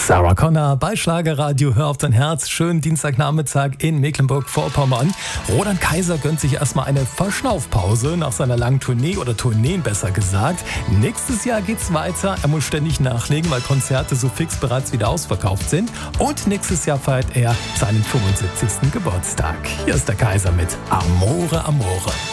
Sarah Connor bei Schlagerradio, hör auf dein Herz. Schönen Dienstagnachmittag in Mecklenburg-Vorpommern. Roland Kaiser gönnt sich erstmal eine Verschnaufpause nach seiner langen Tournee oder Tourneen besser gesagt. Nächstes Jahr geht's weiter. Er muss ständig nachlegen, weil Konzerte so fix bereits wieder ausverkauft sind. Und nächstes Jahr feiert er seinen 75. Geburtstag. Hier ist der Kaiser mit Amore, Amore.